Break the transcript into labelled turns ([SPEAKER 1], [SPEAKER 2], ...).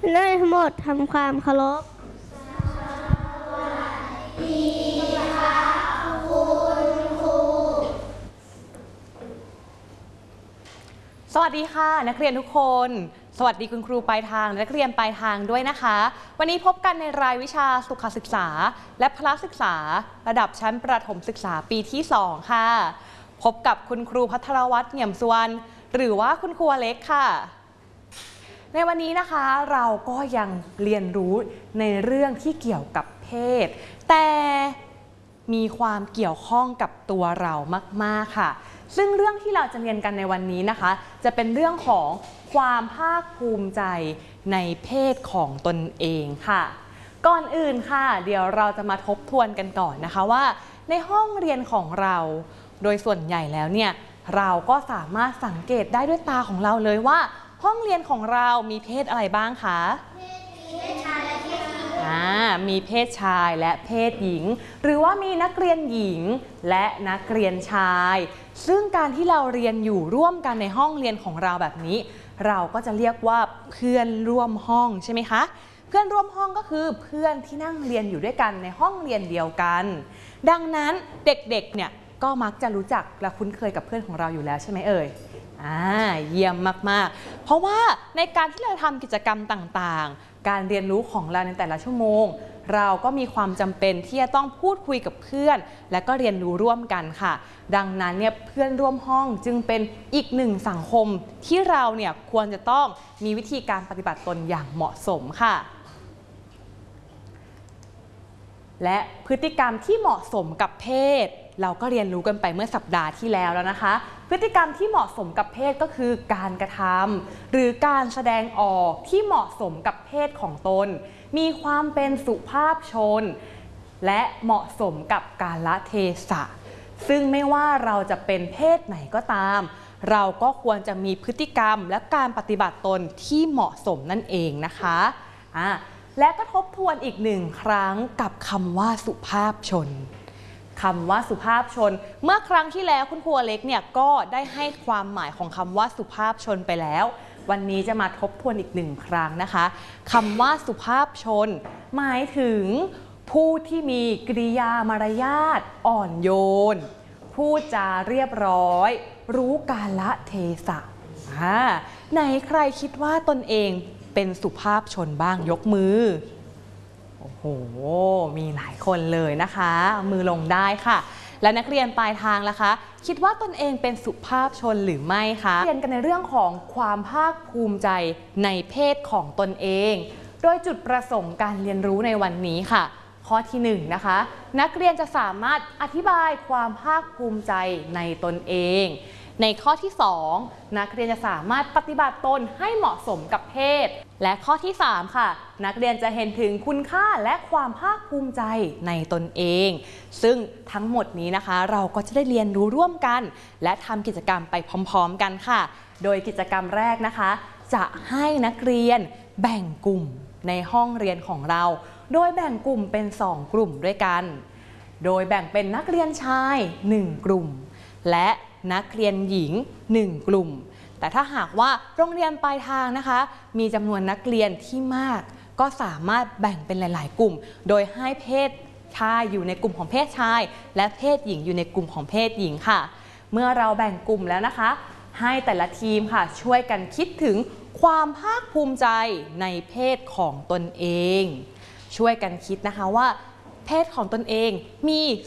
[SPEAKER 1] นักเรียนทั้งหมดทำความเคารพ
[SPEAKER 2] สวัสดีค่ะนักเรียนทุกคนสวัสดีคุณครูปลายทางและนักเรียนปลายทางด้วยนะคะวันนี้พบกันในรายวิชาสุขศึกษาและพละศึกษาระดับชั้นประถมศึกษาปีที่2ค่ะพบกับคุณครูภัทรวัฒน์ เหงี่ยมสุวรรณหรือว่าคุณครูเล็กค่ะในวันนี้นะคะเราก็ยังเรียนรู้ในเรื่องที่เกี่ยวกับเพศแต่มีความเกี่ยวข้องกับตัวเรามากๆค่ะซึ่งเรื่องที่เราจะเรียนกันในวันนี้นะคะจะเป็นเรื่องของความภาคภูมิใจในเพศของตนเองค่ะก่อนอื่นค่ะเดี๋ยวเราจะมาทบทวนกันก่อนนะคะว่าในห้องเรียนของเราโดยส่วนใหญ่แล้วเนี่ยเราก็สามารถสังเกตได้ด้วยตาของเราเลยว่าห้องเรียนของเรามีเพศอะไรบ้างคะมีเพศชายและเพศหญิงหรือว่ามีนักเรียนหญิงและนักเรียนชายซึ่งการที่เราเรียนอยู่ร่วมกันในห้องเรียนของเราแบบนี้เราก็จะเรียกว่าเพื่อนร่วมห้องใช่ไหมคะเพื่อนร่วมห้องก็คือเพื่อนที่นั่งเรียนอยู่ด้วยกันในห้องเรียนเดียวกันดังนั้นเด็กๆเนี่ยก็มักจะรู้จักและคุ้นเคยกับเพื่อนของเราอยู่แล้วใช่ไหมเอ่ยเยี่ยมมากๆเพราะว่าในการที่เราทำกิจกรรมต่างๆการเรียนรู้ของเราในแต่ละชั่วโมงเราก็มีความจำเป็นที่จะต้องพูดคุยกับเพื่อนและก็เรียนรู้ร่วมกันค่ะดังนั้นเนี่ยเพื่อนร่วมห้องจึงเป็นอีกหนึ่งสังคมที่เราเนี่ยควรจะต้องมีวิธีการปฏิบัติตนอย่างเหมาะสมค่ะและพฤติกรรมที่เหมาะสมกับเพศเราก็เรียนรู้กันไปเมื่อสัปดาห์ที่แล้วนะคะพฤติกรรมที่เหมาะสมกับเพศก็คือการกระทำหรือการแสดงออกที่เหมาะสมกับเพศของตนมีความเป็นสุภาพชนและเหมาะสมกับกาลเทศะซึ่งไม่ว่าเราจะเป็นเพศไหนก็ตามเราก็ควรจะมีพฤติกรรมและการปฏิบัติตนที่เหมาะสมนั่นเองนะคะและก็ทบทวนอีกหนึ่งครั้งกับคำว่าสุภาพชนคำว่าสุภาพชนเมื่อครั้งที่แล้วคุณครูเล็กเนี่ยก็ได้ให้ความหมายของคำว่าสุภาพชนไปแล้ววันนี้จะมาทบทวนอีกหนึ่งครั้งนะคะคำว่าสุภาพชนหมายถึงผู้ที่มีกริยามารยาทอ่อนโยนพูดจาเรียบร้อยรู้กาลเทศะไหนใครคิดว่าตนเองเป็นสุภาพชนบ้างยกมือโอ้โหมีหลายคนเลยนะคะมือลงได้ค่ะและนักเรียนปลายทางล่ะคะคิดว่าตนเองเป็นสุภาพชนหรือไม่คะเรียนกันในเรื่องของความภาคภูมิใจในเพศของตนเองโดยจุดประสงค์การเรียนรู้ในวันนี้ค่ะข้อที่1นะคะนักเรียนจะสามารถอธิบายความภาคภูมิใจในตนเองในข้อที่2นักเรียนจะสามารถปฏิบัติตนให้เหมาะสมกับเพศและข้อที่3ค่ะนักเรียนจะเห็นถึงคุณค่าและความภาคภูมิใจในตนเองซึ่งทั้งหมดนี้นะคะเราก็จะได้เรียนรู้ร่วมกันและทำกิจกรรมไปพร้อมๆกันค่ะโดยกิจกรรมแรกนะคะจะให้นักเรียนแบ่งกลุ่มในห้องเรียนของเราโดยแบ่งกลุ่มเป็น2กลุ่มด้วยกันโดยแบ่งเป็นนักเรียนชาย1กลุ่มและนักเรียนหญิง1กลุ่มแต่ถ้าหากว่าโรงเรียนปลายทางนะคะมีจำนวนนักเรียนที่มากก็สามารถแบ่งเป็นหลายๆกลุ่มโดยให้เพศชายอยู่ในกลุ่มของเพศชายและเพศหญิงอยู่ในกลุ่มของเพศหญิงค่ะเมื่อเราแบ่งกลุ่มแล้วนะคะให้แต่ละทีมค่ะช่วยกันคิดถึงความภาคภูมิใจในเพศของตนเองช่วยกันคิดนะคะว่าเพศของตนเองมี